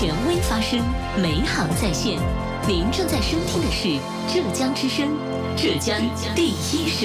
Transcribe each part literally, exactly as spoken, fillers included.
权威发声，美好在线。您正在收听的是浙江之声，浙江第一声。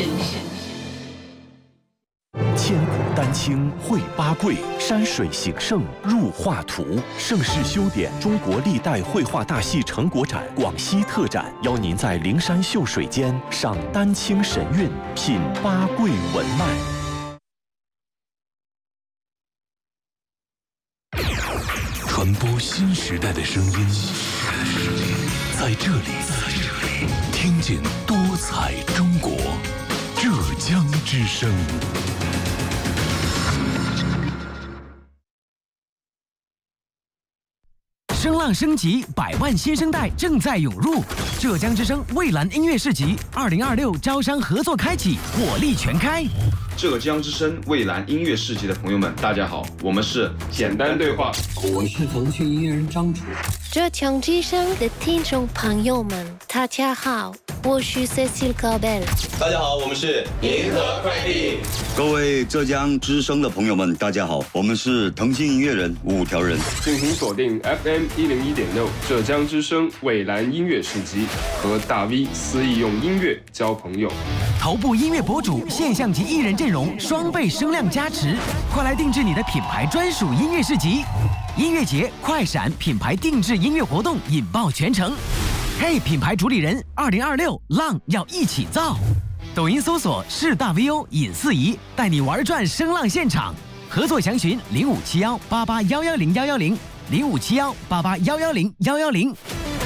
声浪升级，百万新生代正在涌入。浙江之声蔚蓝音乐市集二零二六招商合作开启，火力全开。 浙江之声蔚蓝音乐市集的朋友们，大家好，我们是简单对话， 我是腾讯音乐人张楚。 浙江之声的听众朋友们，大家好，我是 Cecile Cabel。 大家好，我们是银河快递。 各位浙江之声的朋友们，大家好，我们是腾讯音乐人五条人。 敬请锁定 F M 一零一点六浙江之声蔚蓝音乐市集，和大 V 肆意用音乐交朋友。 头部音乐博主、现象级艺人阵容，双倍声量加持，快来定制你的品牌专属音乐市集。音乐节快闪品牌定制音乐活动引爆全城。嘿，品牌主理人，二零二六浪要一起造。抖音搜索是大 V O 尹四仪，带你玩转声浪现场。合作详询零五七幺八八幺幺零幺幺零零五七幺八八幺幺零幺幺零。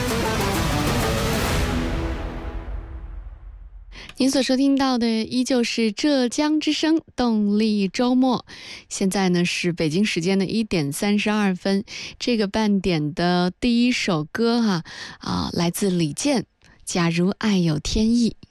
您所收听到的依旧是浙江之声动力周末，现在呢是北京时间的一点三十二分。这个半点的第一首歌哈啊，来自李健，《假如爱有天意》。